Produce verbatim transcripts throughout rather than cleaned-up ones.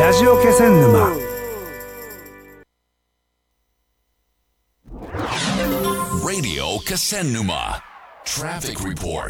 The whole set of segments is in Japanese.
ラジオ気仙沼 Radio Kisennuma Traffic Report。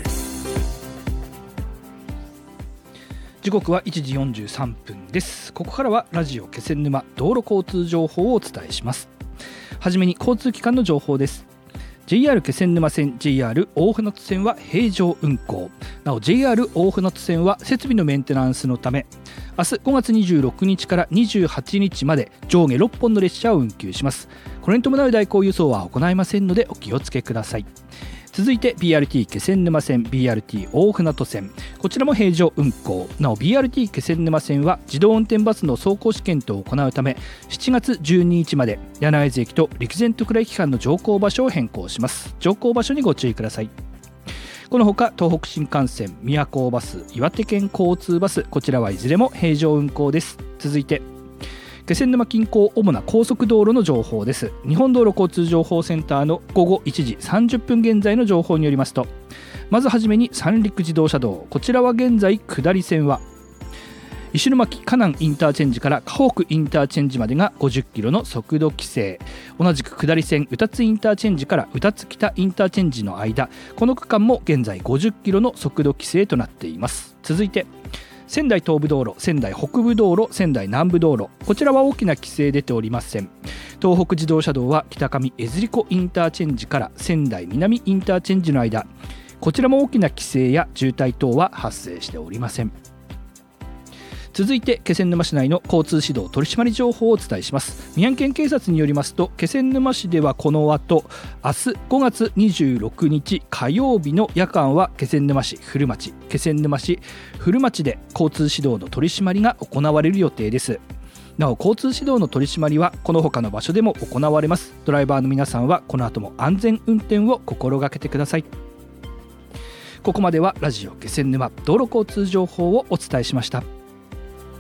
時刻はいちじよんじゅうさんぷんです。ここからはラジオ気仙沼道路交通情報をお伝えします。はじめに交通機関の情報です。 ジェイアール 気仙沼線 ジェイアール 大船渡線は平常運行。なお ジェイアール 大船渡線は設備のメンテナンスのため明日ごがつにじゅうろくにちからにじゅうはちにちまで上下ろっぽんの列車を運休します。これに伴う代行輸送は行いませんのでお気をつけください。続いて ビーアールティー 気仙沼線 ビーアールティー 大船渡線、こちらも平常運行。なお ビーアールティー 気仙沼線は自動運転バスの走行試験等を行うためしちがつじゅうににちまで柳津駅と陸前戸倉駅間の乗降場所を変更します。乗降場所にご注意ください。このほか東北新幹線、宮高バス、岩手県交通バス、こちらはいずれも平常運行です。続いて気仙沼近郊主な高速道路の情報です。日本道路交通情報センターのごごいちじさんじゅっぷん現在の情報によりますと、まずはじめに三陸自動車道、こちらは現在下り線は石巻加南インターチェンジから河北インターチェンジまでがごじゅっキロの速度規制。同じく下り線宇多津インターチェンジから宇多津北インターチェンジの間、この区間も現在ごじゅっキロの速度規制となっています。続いて仙台東部道路、仙台北部道路、仙台南部道路、こちらは大きな規制出ておりません。東北自動車道は北上江釣子インターチェンジから仙台南インターチェンジの間、こちらも大きな規制や渋滞等は発生しておりません。続いて気仙沼市内の交通指導取締り情報をお伝えします。宮城県警察によりますと、気仙沼市ではこの後明日ごがつにじゅうろくにち火曜日の夜間は気仙沼市古町、気仙沼市古町で交通指導の取り締まりが行われる予定です。なお交通指導の取り締まりはこの他の場所でも行われます。ドライバーの皆さんはこの後も安全運転を心がけてください。ここまではラジオ気仙沼道路交通情報をお伝えしました。